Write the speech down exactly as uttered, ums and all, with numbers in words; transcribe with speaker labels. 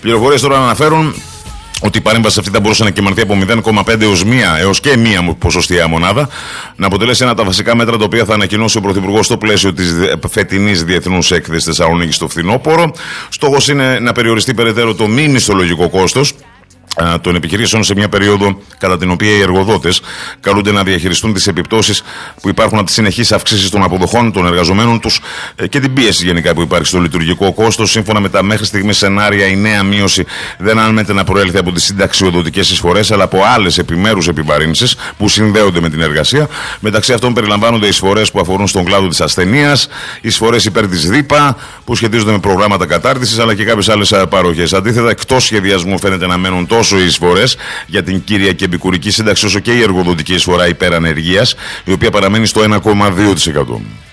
Speaker 1: Πληροφορίες τώρα αναφέρουν ότι η παρέμβαση αυτή θα μπορούσε να κυμανθεί από μηδέν κόμμα πέντε έως μία έως και μία ποσοστιαία μονάδα, να αποτελέσει ένα από τα βασικά μέτρα τα οποία θα ανακοινώσει ο Πρωθυπουργός στο πλαίσιο της φετινής Διεθνούς Έκθεσης Θεσσαλονίκης στο φθινόπωρο. Στόχος είναι να περιοριστεί περαιτέρω το μη μισθολογικό κόστος των επιχειρήσεων σε μια περίοδο κατά την οποία οι εργοδότες καλούνται να διαχειριστούν τις επιπτώσεις που υπάρχουν από τις συνεχείς αυξήσεις των αποδοχών των εργαζομένων τους και την πίεση γενικά που υπάρχει στο λειτουργικό κόστος. Σύμφωνα με τα μέχρι στιγμής σενάρια, η νέα μείωση δεν αναμένεται να προέλθει από τις συνταξιοδοτικές εισφορές, αλλά από άλλες επιμέρους επιβαρύνσεις που συνδέονται με την εργασία. Μεταξύ αυτών περιλαμβάνονται εισφορές που αφορούν στον κλάδο της ασθενείας, εισφορές υπέρ της ΔΥΠΑ που σχετίζονται με προγράμματα κατάρτισης, αλλά και κάποιες άλλες παροχές. Αντίθετα, εκτός σχεδιασμού φαίνεται να μένουν τόσο οι εισφορές για την κύρια και επικουρική σύνταξη, όσο και η εργοδοτική εισφορά υπέρ ανεργίας, η οποία παραμένει στο ένα κόμμα δύο τοις εκατό.